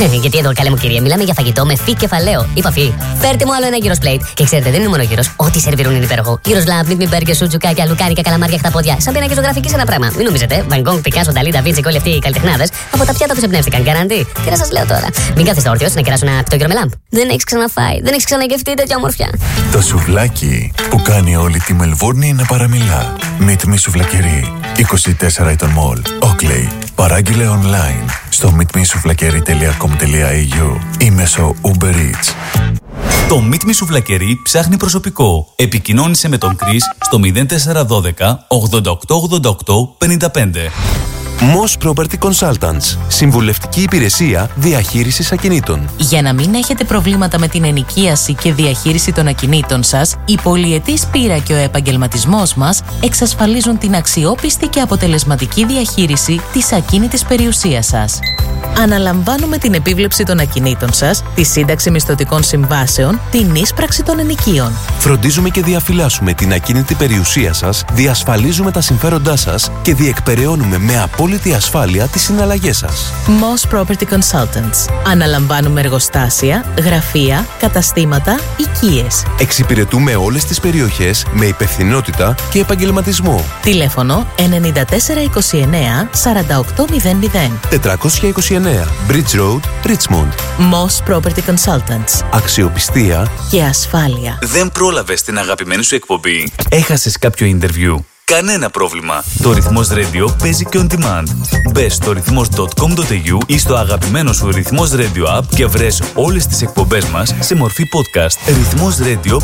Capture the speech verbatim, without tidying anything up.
Γιατί εδώ, καλέ μου κυρία, μιλάμε για φαγητό με φι κεφαλαίο. Είπα φι. Φέρτε μου άλλο ένα γύρος πλέιτ. Και ξέρετε, δεν είναι μόνο γύρος. Ό,τι σερβιρούν είναι υπέροχο. Γύρος λαμπ, μιτ μπέργκερ, σουτζουκάκια, λουκάνικα, καλαμάρια, χταπόδια. Σαν πίνακες ζωγραφική σε ένα πράγμα. Μην νομίζετε. Βαν Γκόγκ, Πικάσο, Νταλί, Νταβίντσι και όλοι αυτοί οι καλλιτεχνάδες από τα πιάτα τους εμπνεύστηκαν. Καραντί. Τι να σας λέω τώρα. Μην κάθεστε όρθιος να κεράσω ένα πιτόγυρο με λαμπ. Δεν έχεις ξαναφάει. Δεν έχεις ξαναγευτεί τέτοια ομορφιά. Το σουβλάκι που κάνει όλη τη Μελβούρνη να παραμιλά. Meet Me Σουβλακερί. είκοσι τέσσερα Eton Mall, Oakley. Παράγγειλε online στο meet me souvlakeri τελεία com τελεία a u ή μέσω Uber Eats. Το Meet Me Σουβλακερί ψάχνει προσωπικό. Επικοινώνησε με τον Chris στο μηδέν τέσσερα ένα δύο ογδόντα οκτώ ογδόντα οκτώ πενήντα πέντε. Moss Property Consultants. Συμβουλευτική υπηρεσία διαχείρισης ακινήτων. Για να μην έχετε προβλήματα με την ενοικίαση και διαχείριση των ακινήτων σας, η πολυετής πείρα και ο επαγγελματισμός μας εξασφαλίζουν την αξιόπιστη και αποτελεσματική διαχείριση της ακίνητης περιουσίας σας. Αναλαμβάνουμε την επίβλεψη των ακινήτων σας, τη σύνταξη μισθωτικών συμβάσεων, την ίσπραξη των ενοικίων. Φροντίζουμε και διαφυλάσσουμε την ακίνητη περιουσία σας, διασφαλίζουμε τα συμφέροντά σας και διεκπεραιώνουμε με απόλυτη ασφάλεια τις συναλλαγές σας. Moss Property Consultants. Αναλαμβάνουμε εργοστάσια, γραφεία, καταστήματα, οικίες. Εξυπηρετούμε όλες τις περιοχές με υπευθυνότητα και επαγγελματισμό. Τηλέφωνο εννιά τέσσερα είκοσι εννέα σαράντα οκτώ μηδέν μηδέν. τετρακόσια είκοσι εννέα Bridge Road, Richmond. Moss Property Consultants. Αξιοπιστία και ασφάλεια. Δεν πρόλαβες την αγαπημένη σου εκπομπή? Έχασες κάποιο interview? Κανένα πρόβλημα. Το Ρυθμός Radio παίζει και on demand. Μπες στο ρυθμός τελεία κομ τελεία έι γιου ή στο αγαπημένο σου Ρυθμός Radio app και βρες όλες τις εκπομπές μας σε μορφή podcast. Ρυθμός Radio